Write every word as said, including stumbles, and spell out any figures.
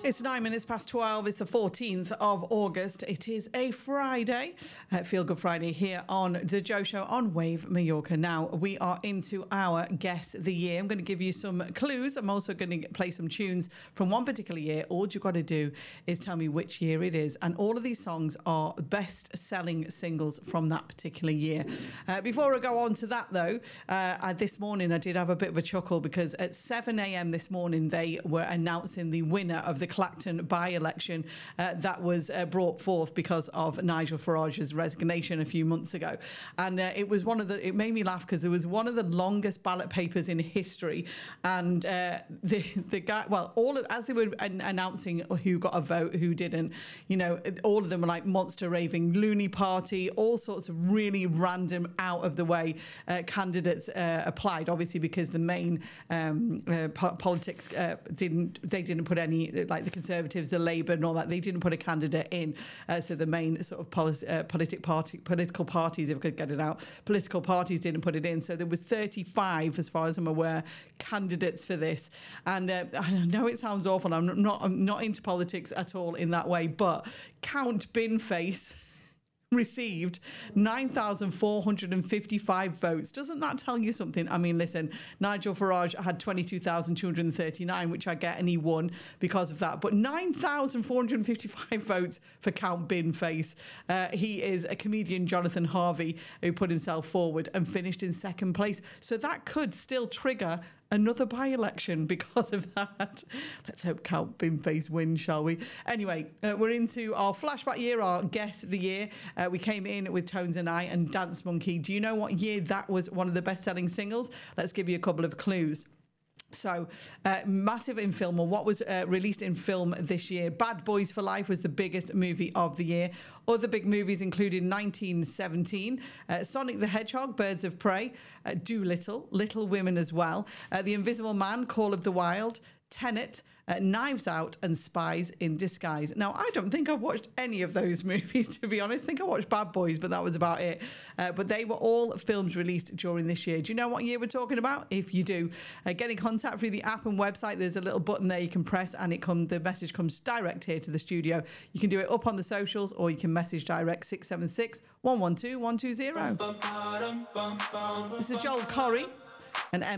It's nine minutes past twelve. It's the fourteenth of August. It is a Friday. Uh, Feel Good Friday here on The Joe Show on Wave Mallorca. Now, we are into our Guess the Year. I'm going to give you some clues. I'm also going to play some tunes from one particular year. All you've got to do is tell me which year it is. And all of these songs are best-selling singles from that particular year. Uh, before I go on to that, though, uh, I, this morning I did have a bit of a chuckle because at seven a.m. this morning, they were announcing the winner of the Clacton by-election uh, that was uh, brought forth because of Nigel Farage's resignation a few months ago. And uh, it was one of the, it made me laugh because it was one of the longest ballot papers in history. And uh, the the guy, well, all of, as they were an- announcing who got a vote, who didn't, you know, all of them were like monster raving, loony party, all sorts of really random, out of the way uh, candidates uh, applied, obviously because the main um, uh, po- politics uh, didn't, they didn't put any, like the Conservatives, the Labour and all that, they didn't put a candidate in. Uh, so the main sort of poli- uh, politic party, political parties, if I could get it out, political parties didn't put it in. So there was thirty-five, as far as I'm aware, candidates for this. And uh, I know it sounds awful. I'm not, I'm not into politics at all in that way, but Count Binface received nine thousand four hundred fifty-five votes. Doesn't that tell you something? I mean, listen, Nigel Farage had twenty-two thousand two hundred thirty-nine, which I get, and he won because of that. But nine thousand four hundred fifty-five votes for Count Binface. Uh, he is a comedian, Jonathan Harvey, who put himself forward and finished in second place. So that could still trigger another by-election because of that. Let's hope Count Binface wins, shall we? Anyway, uh, we're into our flashback year, our Guess the Year. Uh, we came in with Tones and I and Dance Monkey. Do you know what year that was one of the best-selling singles? Let's give you a couple of clues. So, uh, massive in film, or what was uh, released in film this year. Bad Boys for Life was the biggest movie of the year. Other big movies included nineteen seventeen, uh, Sonic the Hedgehog, Birds of Prey, uh, Doolittle, Little Women as well, uh, The Invisible Man, Call of the Wild, Tenet, uh, Knives Out and Spies in Disguise. Now, I don't think I've watched any of those movies, to be honest. I think I watched Bad Boys, but that was about it. Uh, but they were all films released during this year. Do you know what year we're talking about? If you do, uh, get in contact through the app and website. There's a little button there you can press and it come, the message comes direct here to the studio. You can do it up on the socials or you can message direct six seven six, one one two, one two zero. This is Joel Corry and Emma.